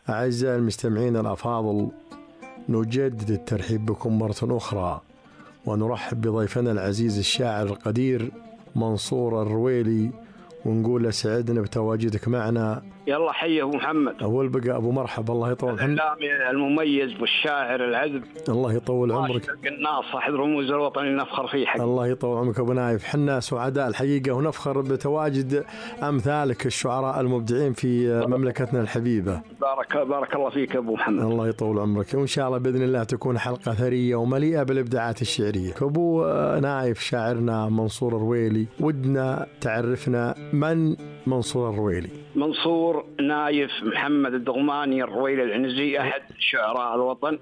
أعزائي المستمعين الأفاضل، نجدد الترحيب بكم مرة أخرى ونرحب بضيفنا العزيز الشاعر القدير منصور الرويلي، ونقول له سعدنا بتواجدك معنا. يلا حيه أبو محمد. أول بقى أبو مرحب، الله يطول عمرك. الإعلامي المميز والشاعر العذب، الله يطول عمرك. القناص أحد رموز الوطن اللي نفخر فيه حقيقة. الله يطول عمرك أبو نايف، حنا سعداء الحقيقة ونفخر بتواجد أمثالك الشعراء المبدعين في مملكتنا الحبيبة. بارك الله فيك أبو محمد. الله يطول عمرك، وإن شاء الله بإذن الله تكون حلقة ثرية ومليئة بالإبداعات الشعرية. أبو نايف شاعرنا منصور الرويلي، ودنا تعرفنا من منصور الرويلي. منصور نايف محمد الدغماني الرويلي العنزي، أحد شعراء الوطن،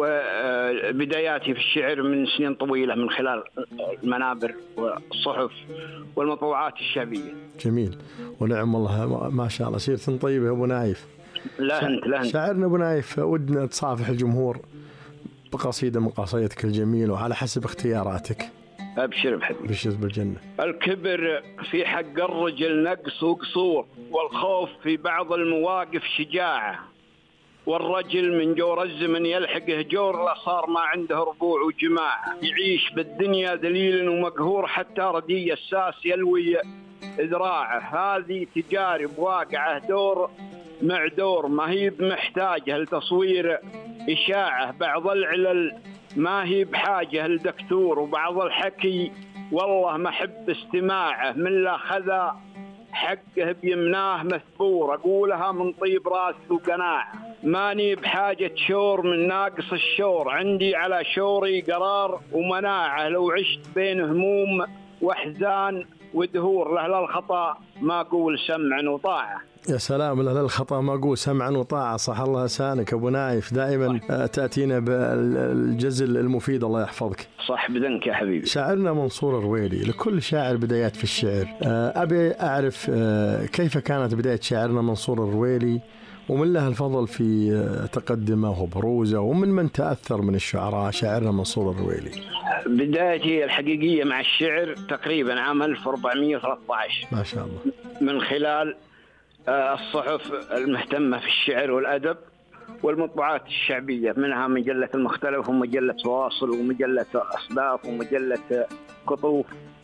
وبداياتي في الشعر من سنين طويلة من خلال المنابر والصحف والمطبوعات الشعبية. جميل، ونعم الله ما شاء الله، سيرة طيبة يا أبو نايف. لا أنت شاعرنا أبو نايف، ودنا تصافح الجمهور بقصيدة من قصايدك الجميلة وعلى حسب اختياراتك. أبشر بحبيبي، بشر بالجنة. الكبر في حق الرجل نقص وقصور، والخوف في بعض المواقف شجاعة، والرجل من جور الزمن يلحقه جور، لا صار ما عنده ربوع وجماعة، يعيش بالدنيا دليل ومقهور، حتى ردي الساس يلوي ذراعه. هذه تجارب واقعة دور مع دور، ما هي محتاجة لتصوير إشاعة، بعض العلل ما هي بحاجة لدكتور، وبعض الحكي والله ما حب استماعه، من لا خذا حقه بيمناه مثبور، أقولها من طيب راس وقناعة، ماني بحاجة شور من ناقص الشور، عندي على شوري قرار ومناعة، لو عشت بين هموم واحزان ودهور، لأهل الخطأ ما أقول سمعا وطاعة. يا سلام، لأهل الخطأ ما أقول سمعا وطاعة. صح الله لسانك أبو نايف، دائما تأتينا بالجزل المفيد، الله يحفظك. صح بذنك يا حبيبي. شاعرنا منصور الرويلي، لكل شاعر بدايات في الشعر. أبي أعرف كيف كانت بداية شاعرنا منصور الرويلي، ومن له الفضل في تقدمه وبروزه، ومن من تأثر من الشعراء شاعرنا منصور الرويلي. بدايتي الحقيقية مع الشعر تقريبا عام 1413 ما شاء الله، من خلال الصحف المهتمة في الشعر والأدب والمطبوعات الشعبية، منها مجلة المختلف ومجلة تواصل ومجلة أصداف ومجلة قطوف.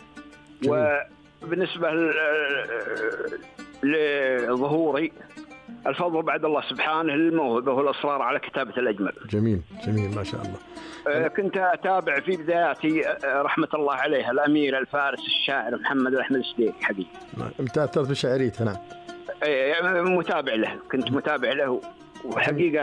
وبالنسبة لظهوري، الفضل بعد الله سبحانه، الموهبة والإصرار على كتابة الأجمل. جميل جميل ما شاء الله. كنت أتابع في بداياتي رحمة الله عليه الأمير الفارس الشاعر محمد الأحمد السديري حقيقي. تأثرت بشعريته؟ نعم، متابع له، كنت متابع له، وحقيقة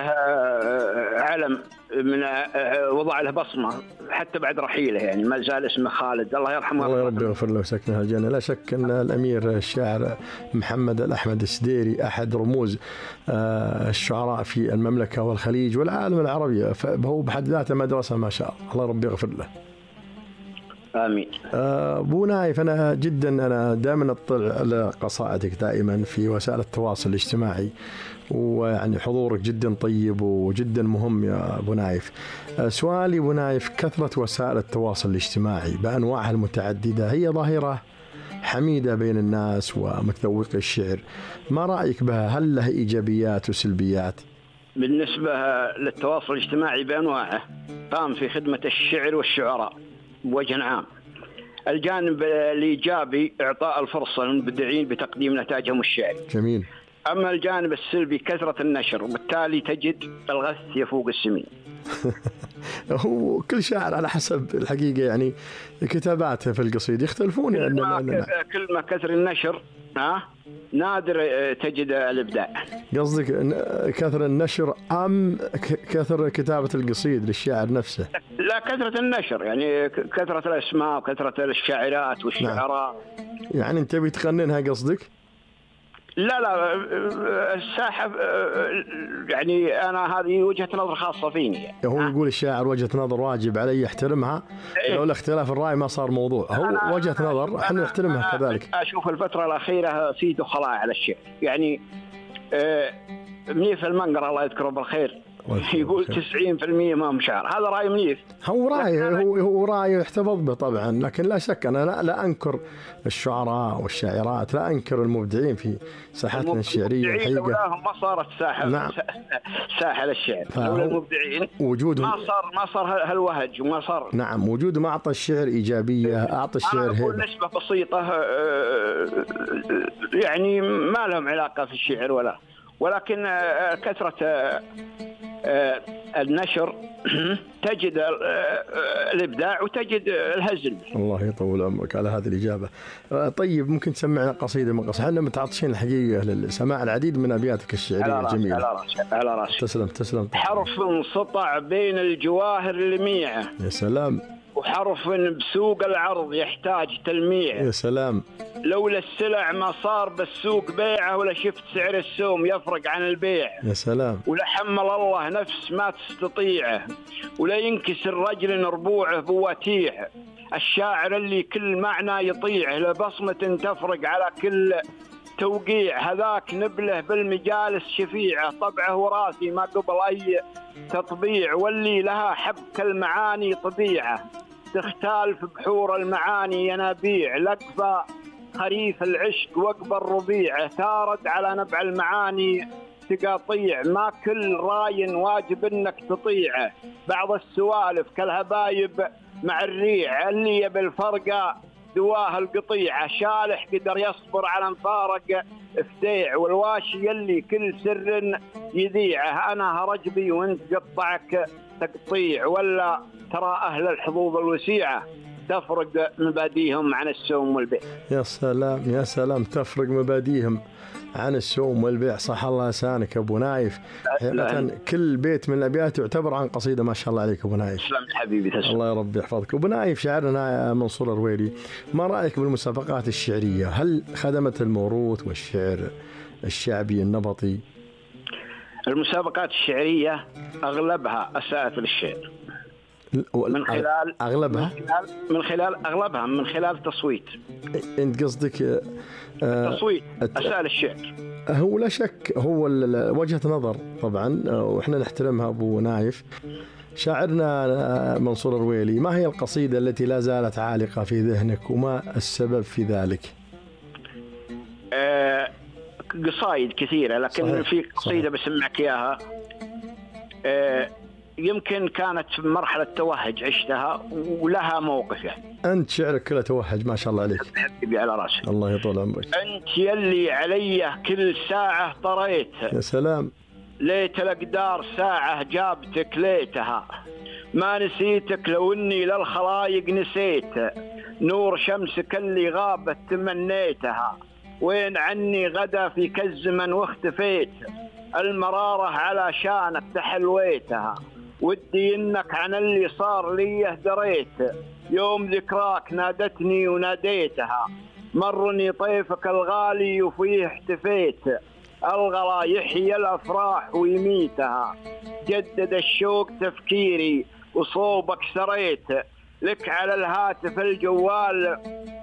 علم من وضع له بصمة حتى بعد رحيله، يعني ما زال اسمه خالد، الله يرحمه. الله ربي يغفر له ويسكنه الجنة. لا شك أن الأمير الشاعر محمد الأحمد السديري أحد رموز الشعراء في المملكة والخليج والعالم العربي، فهو بحد ذاته مدرسة ما شاء الله، الله ربي يغفر له. آمين. أبو نايف، أنا دائما أطلع على قصائدك دائما في وسائل التواصل الاجتماعي، ويعني حضورك جدا طيب وجدا مهم يا أبو نايف. سؤالي أبو نايف، كثرة وسائل التواصل الاجتماعي بأنواعها المتعددة هي ظاهرة حميدة بين الناس ومتذوقي الشعر، ما رأيك بها؟ هل لها إيجابيات وسلبيات؟ بالنسبة للتواصل الاجتماعي بأنواعه، قام في خدمة الشعر والشعراء بوجه عام. الجانب الإيجابي إعطاء الفرصة للمبدعين بتقديم نتاجهم الشعري. جميل. أما الجانب السلبي كثرة النشر، وبالتالي تجد الغث يفوق السمين. هو كل شاعر على حسب الحقيقة، يعني كتاباته في القصيد يختلفون. كل ما كثر النشر نادر تجد الإبداع. قصدك كثر النشر أم كثر كتابة القصيد للشاعر نفسه؟ لا، كثرة النشر، يعني كثرة الأسماء وكثرة الشاعرات والشعراء. نعم. يعني أنت بتقننها قصدك؟ لا الساحة، يعني أنا هذه وجهة نظر خاصة فيني. هو يقول الشاعر وجهة نظر واجب علي يحترمها، لو اختلاف الرأي ما صار موضوع. هو وجهة نظر احنا نحترمها كذلك. أشوف الفترة الأخيرة في دخلاء على الشعر، يعني منيف المنقر الله يذكره بالخير يقول 90% ما هم شعر. هذا رأي منيف. هو رأي يحتفظ به طبعا، لكن لا شك أنا لا أنكر الشعراء والشاعرات، لا أنكر المبدعين في ساحتنا الشعرية الحقيقة. ما صارت ساحة. نعم. ساحة للشعر لولا المبدعين وجودهم ما صار هالوهج وما صار. نعم، وجودهم أعطى الشعر إيجابية، أعطى الشعر هيبة. أقول نسبة بسيطة يعني ما لهم علاقة في الشعر ولكن كثرة النشر تجد الإبداع وتجد الهزل. الله يطول عمرك على هذه الإجابة. طيب ممكن تسمعنا قصيدة من قصائدك؟ احنا متعطشين الحقيقة للسماع العديد من أبياتك الشعرية الجميلة. على راسي. تسلم. حرف سطع بين الجواهر لميعة. يا سلام. وحرف بسوق العرض يحتاج تلميع. يا سلام. لولا السلع ما صار بالسوق بيعه، ولا شفت سعر السوم يفرق عن البيع. يا سلام. ولا حمل الله نفس ما تستطيعه، ولا ينكسر رجل ربوعه بواتيع. الشاعر اللي كل معنى يطيعه، لبصمة تفرق على كل توقيع. هذاك نبله بالمجالس شفيعه، طبعه وراسي ما قبل أي تطبيع. واللي لها حبك المعاني طبيعه، تختال في بحور المعاني ينابيع. لقفة خريف العشق وقب الربيع، ثارد على نبع المعاني تقاطيع. ما كل راي واجب انك تطيعه، بعض السوالف كالهبايب مع الريع. اللي بالفرقة دواه القطيعة، شالح قدر يصبر على مفارق افتيع. والواشي اللي كل سر يذيعه، انا هرجبي وانت قطعك تقطيع. ولا ترى اهل الحظوظ الوسيعة تفرق مباديهم عن السوم والبيع. يا سلام يا سلام، تفرق مباديهم عن السوم والبيع. صح الله لسانك أبو نايف. كل بيت من الأبيات يعتبر عن قصيدة. ما شاء الله عليك أبو نايف. تسلم حبيبي. تسلم. الله يا رب يحفظك. أبو نايف شاعرنا منصور الرويلي، ما رأيك بالمسابقات الشعرية؟ هل خدمت الموروث والشعر الشعبي النبطي؟ المسابقات الشعرية أغلبها أساءت للشعر من خلال أغلبها من خلال التصويت. أنت قصدك التصويت أساء للشعر؟ هو لا شك، هو وجهة نظر طبعا وإحنا نحترمها أبو نايف. شاعرنا منصور الرويلي، ما هي القصيدة التي لا زالت عالقة في ذهنك وما السبب في ذلك؟ قصائد كثيرة، لكن صحيح. في قصيدة بسمعك إياها يمكن كانت في مرحلة توهج عشتها ولها موقف. يعني أنت شعرك كله توهج ما شاء الله عليك. حبيبي على راسي. الله يطول عمرك. أنت يلي علي كل ساعة طريت. يا سلام. ليت الأقدار ساعة جابتك ليتها، ما نسيتك لو إني للخلايق نسيت. نور شمسك اللي غابت تمنيتها، وين عني غدا في كالزمن واختفيت. المرارة على شانك تحلويتها، ودي إنك عن اللي صار لي دريت. يوم ذكراك نادتني وناديتها، مرني طيفك الغالي وفيه احتفيت. الغلا يحيي الأفراح ويميتها، جدد الشوق تفكيري وصوبك سريت. لك على الهاتف الجوال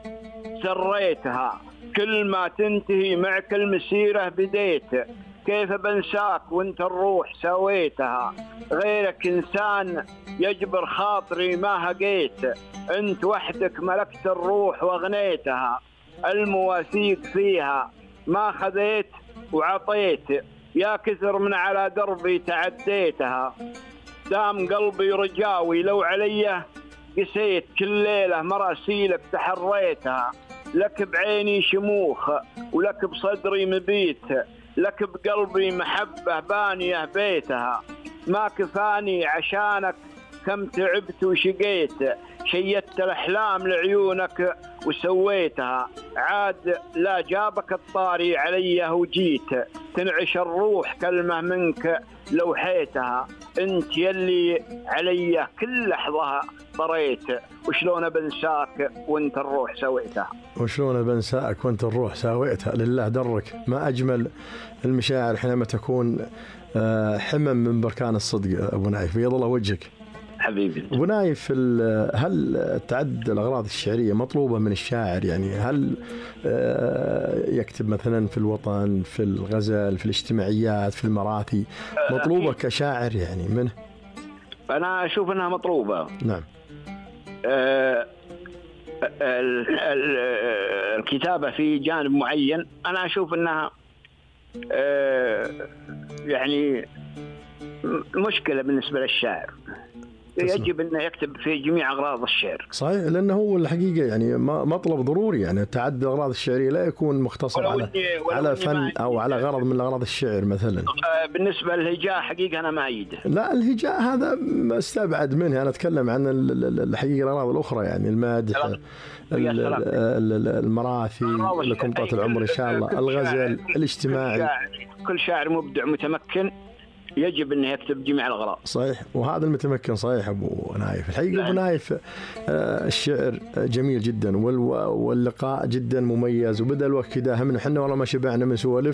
سريتها، كل ما تنتهي معك المسيرة بديت. كيف بنساك وانت الروح سويتها، غيرك إنسان يجبر خاطري ما هقيت. انت وحدك ملكت الروح واغنيتها، المواثيق فيها ما خذيت وعطيت. يا كثر من على دربي تعديتها، دام قلبي رجاوي لو علي قسيت. كل ليلة مراسيلك تحريتها، لك بعيني شموخ ولك بصدري مبيت. لك بقلبي محبة بانية بيتها، ما كفاني عشانك كم تعبت وشقيت. شيدت الأحلام لعيونك وسويتها، عاد لا جابك الطاري علي وجيت. تنعش الروح كلمة منك لو حيتها، انت يلي علي كل لحظة طريت. وشلون بنساك وانت الروح سويتها. وشلون بنساك وانت الروح سويتها، لله درك. ما أجمل المشاعر حينما تكون حمم من بركان الصدق. أبو نايف بيض الله وجهك. حبيبي. أبو نايف، هل تعد الأغراض الشعرية مطلوبة من الشاعر؟ يعني هل يكتب مثلا في الوطن، في الغزل، في الاجتماعيات، في المراثي، مطلوبة كشاعر يعني منه؟ أنا أشوف أنها مطلوبة. نعم. الكتابة في جانب معين أنا أشوف أنها يعني مشكلة بالنسبة للشاعر. يجب أنه يكتب في جميع أغراض الشعر. صحيح، لأنه هو الحقيقة يعني مطلب ضروري. يعني تعدد الأغراض الشعرية لا يكون مختصر على فن أو على غرض من أغراض الشعر مثلا. بالنسبة للهجاء حقيقة أنا ما أيده. لا، الهجاء هذا استبعد منه. أنا أتكلم عن الحقيقة الأغراض الأخرى، يعني المادح، المراثي، لكم طولة العمر إن شاء الله، الغزل، الاجتماعي. كل شاعر مبدع متمكن يجب أنه يكتب جميع الأغراض. صحيح، وهذا المتمكن صحيح أبو نايف. الحقيقة أبو نايف الشعر جميل جدا، واللقاء جدا مميز، وبدأ الوقت كده همنا حنا والله ما شبعنا من سوالف.